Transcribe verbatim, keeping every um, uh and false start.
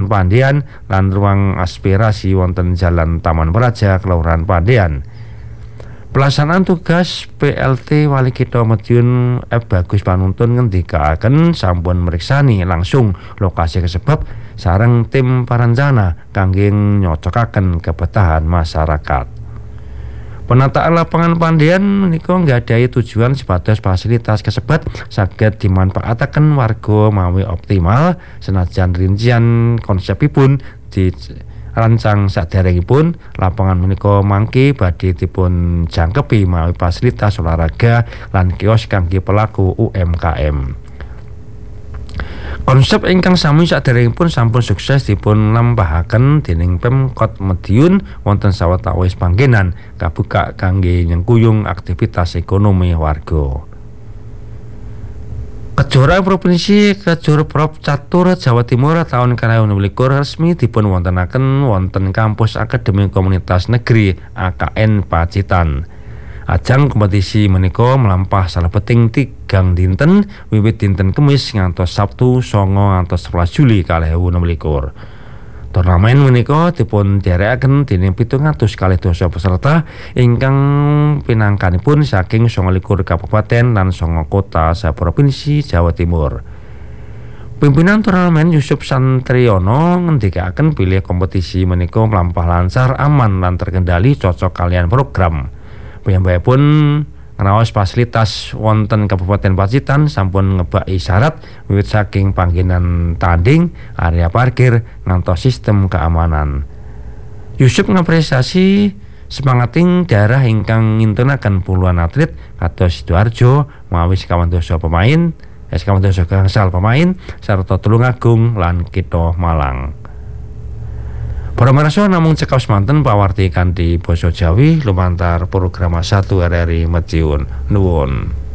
Kelurahan Pandhian lan ruang aspirasi wonten Jalan Taman Praja Kelurahan Pandhian. Pelaksanaan tugas P L T Walikitha Madiun F Bagus Panuntun ngendikaaken sampun mriksani langsung lokasi kasebab sareng tim parencana kangge nyocokaken kebetahan masyarakat. Penataan lapangan Pandhian menika nggadahi tujuan sebatas fasilitas kasebat saged dimanfaataken warga mawi optimal senajan rincian konsepipun di rancang saderengipun lapangan menika mangke badhe dipun jangkepi mawi fasilitas olahraga lan kios kangge pelaku U M K M. Konsep ingkang sami saderengipun sampun sukses dipun lampahaken dening Pemkot Madiun wonten sawetawis panggenan kabuka kangge nyengkuyung aktivitas ekonomi warga. Kejora Provinsi Kejora Prop Catur Jawa Timur tahun kalih likur resmi dipun wontenaken wonten kampus Akademi Komunitas Negeri A K N Pacitan. Ajang kompetisi menika melampah salebeting tigang dinten wiwit dinten Kemis ngantos Sabtu songo ngantos sebelas Juli kalih ewu enem likur. Turnamen menika dipun dherekaken dening pitung atus kalih dasa peserta ingkang pinangkanipun saking songo likur kabupaten lan songo kota saprovinsi Jawa Timur. Pimpinan turnamen Yusuf Santriyono ngendikaken bilih kompetisi menika melampah lancar, aman lan terkendali cocok kalian program. Piyambakipun ngeraos fasilitas wonten Kabupaten Pacitan sampun ngebaki syarat wiwit saking panggenan tanding, area parkir ngantos sistem keamanan. Yusuf ngapresiasi semangating daerah ingkang ngintunaken puluhan atlet kados Sidoarjo mawi sekawan dasa pemain, sekawan dasa gangsal pemain sarta Tulungagung lan Kitha Malang. Para marasa namung cekap semanten pawarti kanthi basa Jawi lumantar program satu R R I Madiun. Nuwun.